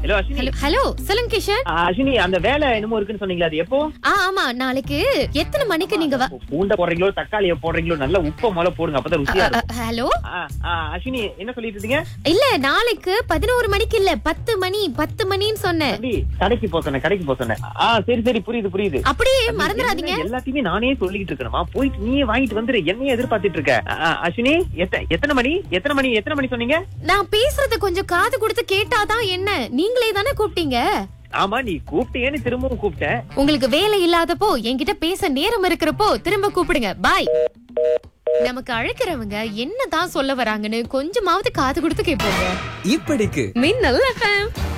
Hello Ashwini. Hello சொல்லுங்க கிஷன். அஸ்வினி, அந்த வேலை என்னமோ இருக்குன்னு சொன்னீங்களா, அது எப்போ? ஆமா, நாளைக்கு எத்தனை மணிக்கு நீங்க பூண்டை போடுறீங்களோ தக்காளியை போடுறீங்களோ நல்ல உப்பை முதல்ல போடுங்க, அப்பதான் ருசியா இருக்கும். ஹலோ அஸ்வினி, என்ன சொல்லிட்டு இருந்தீங்க? இல்ல, நாளைக்கு 11 மணிக்கு இல்ல, 10 மணின்னு சொன்னேன். கடைக்கு போக சொன்னேன். சரி சரி, புரியுது புரியுது. அப்படியே மறந்துடாதீங்க. எல்லாத்தையுமே நானே சொல்லிட்டு இருக்கணுமா? போயிட்டு நீயே வாங்கிட்டு வந்துரு, என்னையே எதிர்பார்த்துட்டு இருக்க. அஸ்வினி, எத்தனை மணி சொன்னீங்க? நான் பேசுறத கொஞ்சம் காது கொடுத்து கேட்டாதான் என்ன. நீங்களே தானே கூப்பிட்டீங்க. ஆமா, நீ கூப்பிட்டேன்னு திரும்பவும் கூப்பிட்டேன். உங்களுக்கு வேலை இல்லாதப்போ என்கிட்ட பேச நேரம் இருக்கிறப்போ திரும்ப கூப்பிடுங்க. பாய். நமக்கு அழைக்கிறவங்க என்னதான் சொல்ல வராங்கன்னு கொஞ்சமாவது காது கொடுத்து கேட்போங்க. இப்படிக்கு மின்னல் FM.